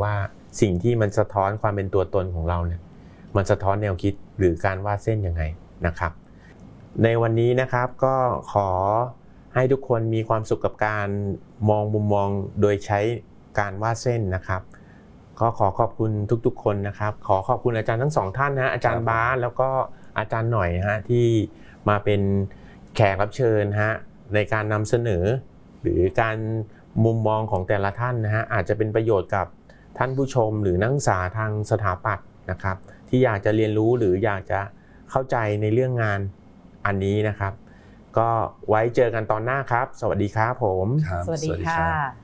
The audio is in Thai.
ว่าสิ่งที่มันสะท้อนความเป็นตัวตนของเราเนี่ยมันสะท้อนแนวคิดหรือการวาดเส้นยังไงนะครับในวันนี้นะครับก็ขอให้ทุกคนมีความสุขกับการมองมุมมองโดยใช้การวาดเส้นนะครับก็ขอขอบคุณทุกๆคนนะครับขอขอบคุณอาจารย์ทั้งสองท่านนะอาจารย์บาสแล้วก็อาจารย์หน่อยฮะที่มาเป็นแขกรับเชิญฮะในการนำเสนอหรือการมุมมองของแต่ละท่านนะฮะอาจจะเป็นประโยชน์กับท่านผู้ชมหรือนักศึกษาทางสถาปัตย์นะครับที่อยากจะเรียนรู้หรืออยากจะเข้าใจในเรื่องงานอันนี้นะครับก็ไว้เจอกันตอนหน้าครับสวัสดีครับผมสวัสดีค่ะ